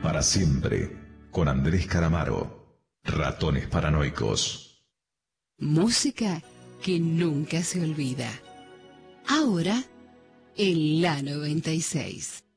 Para siempre, con Andrés Calamaro. Ratones Paranoicos. Música que nunca se olvida. Ahora, en la 96.